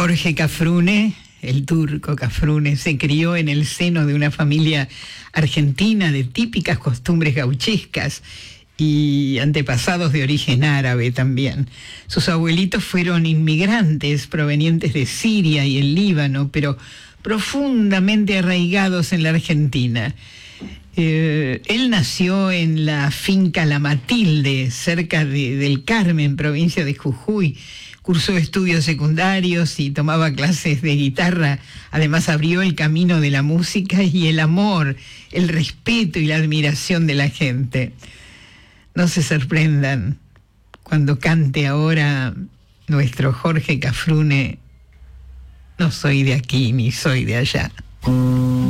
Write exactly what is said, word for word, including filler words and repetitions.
Jorge Cafrune, el turco Cafrune, se crió en el seno de una familia argentina de típicas costumbres gauchescas y antepasados de origen árabe también. Sus abuelitos fueron inmigrantes provenientes de Siria y el Líbano, pero profundamente arraigados en la Argentina. Eh, él nació en la finca La Matilde, cerca de, del Carmen, provincia de Jujuy. Cursó estudios secundarios y tomaba clases de guitarra. Además abrió el camino de la música y el amor, el respeto y la admiración de la gente. No se sorprendan cuando cante ahora nuestro Jorge Cafrune: no soy de aquí ni soy de allá.